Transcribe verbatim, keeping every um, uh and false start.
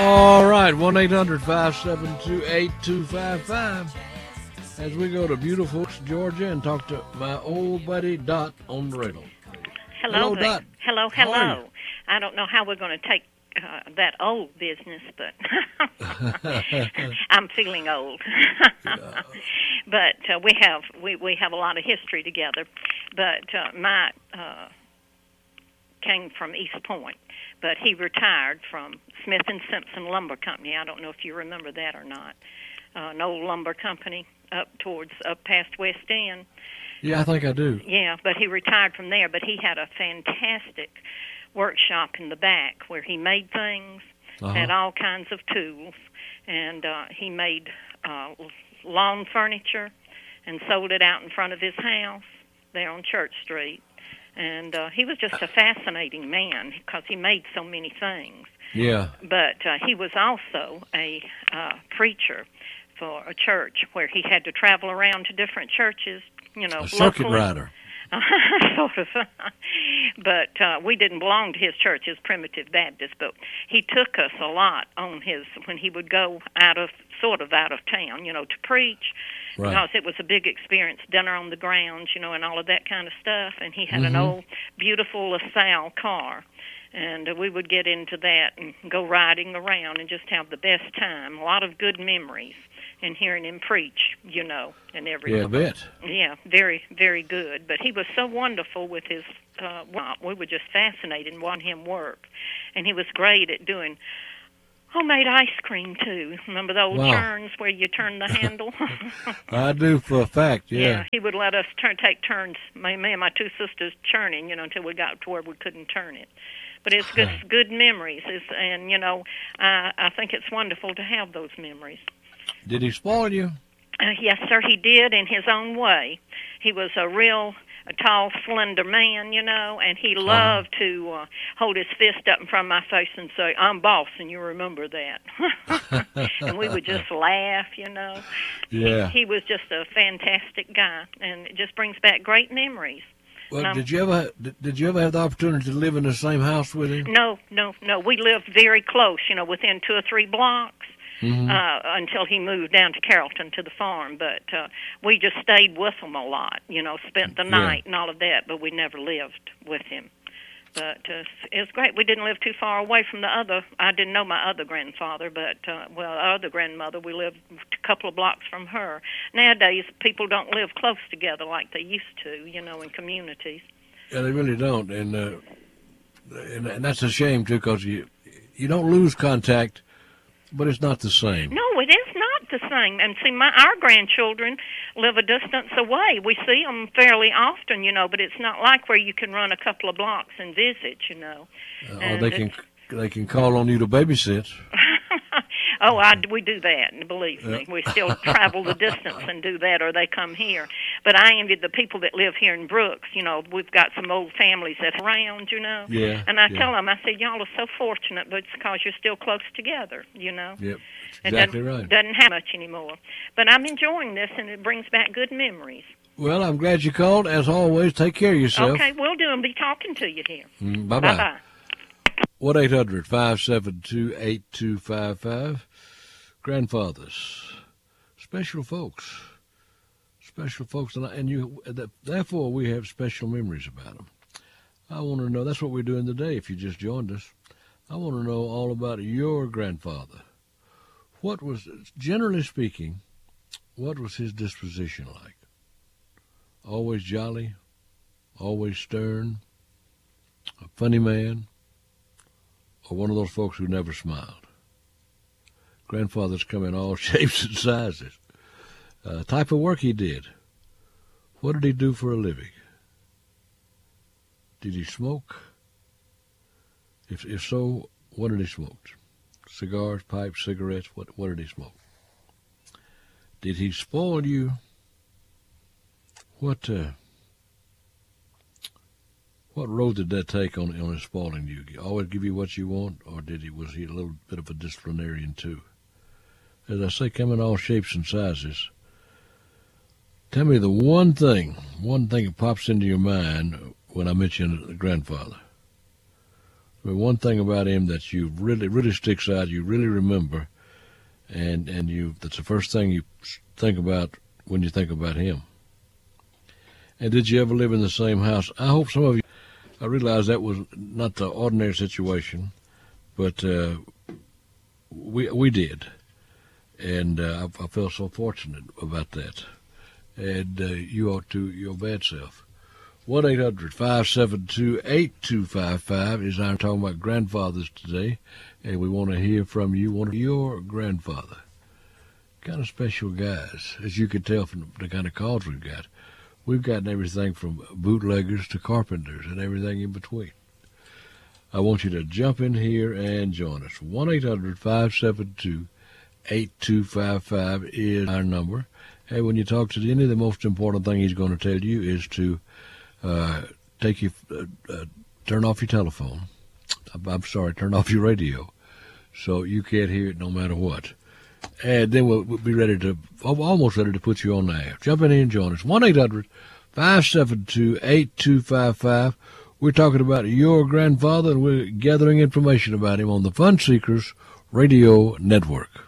All right, one eight hundred five seven two eight two five five. As we go to beautiful Georgia and talk to my old buddy Dot on the radio. Hello, Hello, there. Dot. Hello, How are hello. I don't know how we're going to take uh, that old business, but I'm feeling old. But uh, we have we, we have a lot of history together. But uh, my uh, came from East Point, but he retired from Smith and Simpson Lumber Company. I don't know if you remember that or not. Uh, an old lumber company up towards up past West End. Yeah, I think I do. Yeah, but he retired from there. But he had a fantastic workshop in the back where he made things, uh-huh. had all kinds of tools, and uh, he made uh, lawn furniture and sold it out in front of his house there on Church Street. And uh, he was just a fascinating man because he made so many things. Yeah. But uh, he was also a uh, preacher for a church where he had to travel around to different churches, you know, a circuit locally. rider. Sort of. But uh, we didn't belong to his church, his Primitive Baptist, but he took us a lot on his, when he would go out of, sort of out of town, you know, to preach, right. because it was a big experience, dinner on the grounds, you know, and all of that kind of stuff. And he had mm-hmm. an old, beautiful LaSalle car. And uh, we would get into that and go riding around and just have the best time. A lot of good memories and hearing him preach, you know, and everything. Yeah, I bet. Yeah, very, very good. But he was so wonderful with his uh, work. We were just fascinated in watching him work. And he was great at doing homemade ice cream, too. Remember the old wow. churns where you turn the handle? I do for a fact, yeah. Yeah, he would let us turn, take turns, me, me and my two sisters, churning, you know, until we got to where we couldn't turn it. But it's good, good memories, it's, and, you know, I, I think it's wonderful to have those memories. Did he spoil you? Uh, yes, sir, he did in his own way. He was a real a tall, slender man, you know, and he loved uh-huh. to uh, hold his fist up in front of my face and say, "I'm boss, and you remember that." And we would just laugh, you know. Yeah. He, he was just a fantastic guy, and it just brings back great memories. Well, did you ever did, did you ever have the opportunity to live in the same house with him? No, no, no. We lived very close, you know, within two or three blocks. Mm-hmm. Uh, until he moved down to Carrollton to the farm. But uh, we just stayed with him a lot, you know, spent the night yeah. and all of that, but we never lived with him. But uh, it was great. We didn't live too far away from the other. I didn't know my other grandfather, but, uh, well, our other grandmother, we lived a couple of blocks from her. Nowadays, people don't live close together like they used to, you know, in communities. Yeah, they really don't. And, uh, and, and that's a shame, too, because you, you don't lose contact, but it's not the same. No, it is not the same. And see, my our grandchildren live a distance away. We see them fairly often, you know, but it's not like where you can run a couple of blocks and visit, you know. Uh, or they can they can call on you to babysit. Oh, I, we do that, and believe me. We still travel the distance and do that, or they come here. But I envy the people that live here in Brooks. You know, we've got some old families that are around, you know. Yeah. And I yeah. tell them, I say, y'all are so fortunate, but it's because you're still close together, you know. Yep, exactly it doesn't, right. doesn't have much anymore. But I'm enjoying this, and it brings back good memories. Well, I'm glad you called. As always, take care of yourself. Okay, we'll do, and be talking to you here. Mm, bye-bye. Bye-bye. one eight hundred five seven two eight two five five. Grandfathers, special folks, special folks, and, and you. Therefore, we have special memories about them. I want to know. That's what we're doing today. If you just joined us, I want to know all about your grandfather. What was, generally speaking, what was his disposition like? Always jolly, always stern, a funny man, or one of those folks who never smiled? Grandfathers come in all shapes and sizes. Uh, type of work he did. What did he do for a living? Did he smoke? If if so, what did he smoke? Cigars, pipes, cigarettes, what, what did he smoke? Did he spoil you? What uh, what road did that take on, on his spoiling you? Did he always give you what you want, or did he was he a little bit of a disciplinarian too? As I say, come in all shapes and sizes. Tell me the one thing, one thing that pops into your mind when I mention a grandfather. I mean, one thing about him that you really, really sticks out, you really remember, and and you that's the first thing you think about when you think about him. And did you ever live in the same house? I hope some of you, I realize that was not the ordinary situation, but uh, we we did. And uh, I, I felt so fortunate about that. And uh, you ought to your bad self. one eight hundred five seven two eight two five five is our talking about grandfathers today. And we want to hear from you, one of your grandfather. Kind of special guys, as you could tell from the kind of calls we've got. We've gotten everything from bootleggers to carpenters and everything in between. I want you to jump in here and join us. one eight hundred five seven two eight two five five is our number. Hey, when you talk to Denny, the most important thing he's going to tell you is to uh, take your, uh, uh, turn off your telephone. I'm, I'm sorry, turn off your radio, so you can't hear it no matter what. And then we'll, we'll be ready to, almost ready to put you on the air. Jump in here and join us. one eight hundred five seven two eight two five five. We're talking about your grandfather, and we're gathering information about him on the Fun Seekers Radio Network.